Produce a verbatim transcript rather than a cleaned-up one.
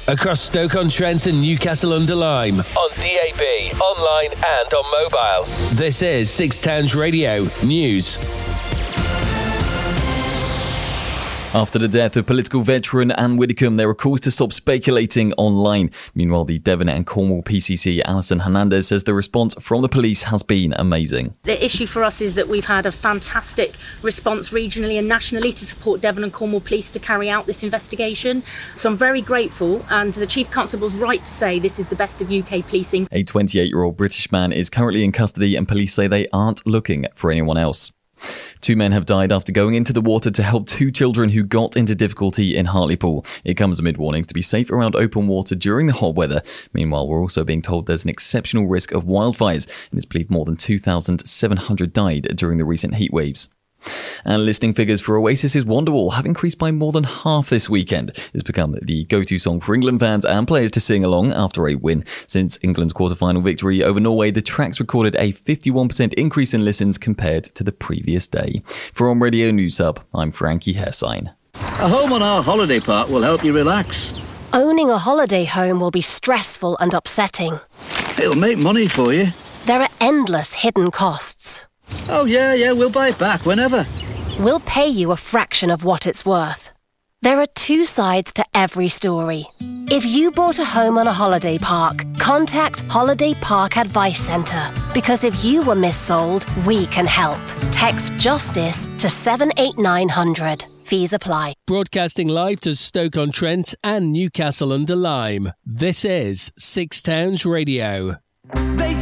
across Stoke-on-Trent and Newcastle-under-Lyme, on D A B, online and on mobile. This is Six Towns Radio News. After the death of political veteran Anne Widdecombe, there are calls to stop speculating online. Meanwhile, the Devon and Cornwall P C C, Alison Hernandez, says the response from the police has been amazing. The issue for us is that we've had a fantastic response regionally and nationally to support Devon and Cornwall Police to carry out this investigation. So I'm very grateful, and the Chief Constable's right to say this is the best of U K policing. A twenty-eight-year-old British man is currently in custody, and police say they aren't looking for anyone else. Two men have died after going into the water to help two children who got into difficulty in Hartlepool. It comes amid warnings to be safe around open water during the hot weather. Meanwhile, we're also being told there's an exceptional risk of wildfires, and it's believed more than two thousand seven hundred died during the recent heat waves. And listing figures for Oasis's Wonderwall have increased by more than half this weekend. It's become the go-to song for England fans and players to sing along after a win. Since England's quarter-final victory over Norway, the tracks recorded a fifty-one percent increase in listens compared to the previous day. For On Radio News Hub, I'm Frankie Hessine. A home on our holiday park will help you relax. Owning a holiday home will be stressful and upsetting. It'll make money for you. There are endless hidden costs. Oh, yeah, yeah, we'll buy it back whenever. We'll pay you a fraction of what it's worth. There are two sides to every story. If you bought a home on a holiday park, contact Holiday Park Advice Centre. Because if you were missold, we can help. Text JUSTICE to seven eight nine hundred. Fees apply. Broadcasting live to Stoke-on-Trent and Newcastle-under-Lyme. This is Six Towns Radio.